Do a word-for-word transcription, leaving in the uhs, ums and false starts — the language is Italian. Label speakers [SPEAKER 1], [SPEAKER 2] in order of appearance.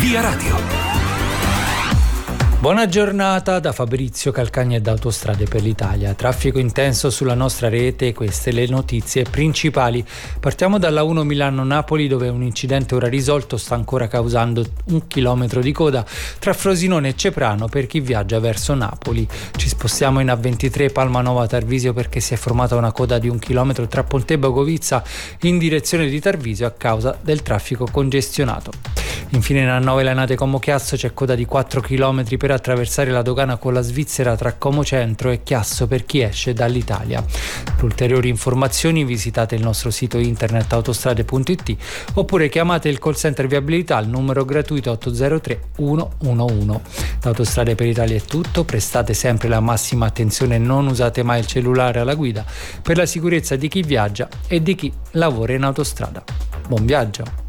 [SPEAKER 1] Via Radio.
[SPEAKER 2] Buona giornata da Fabrizio Calcagna e da Autostrade per l'Italia. Traffico intenso sulla nostra rete, queste le notizie principali. Partiamo dalla uno Milano-Napoli, dove un incidente ora risolto sta ancora causando un chilometro di coda tra Frosinone e Ceprano per chi viaggia verso Napoli. Ci spostiamo in A ventitré Palmanova Tarvisio perché si è formata una coda di un chilometro tra Pontebba e Govizza in direzione di Tarvisio a causa del traffico congestionato. Infine in A nove Lanate Como Chiasso c'è coda di quattro chilometri per attraversare la dogana con la Svizzera tra Como Centro e Chiasso per chi esce dall'Italia. Per ulteriori informazioni visitate il nostro sito internet autostrade punto it oppure chiamate il call center viabilità al numero gratuito otto zero tre uno uno uno. Da Autostrade per l'Italia è tutto, prestate sempre la massima attenzione e non usate mai il cellulare alla guida per la sicurezza di chi viaggia e di chi lavora in autostrada. Buon viaggio!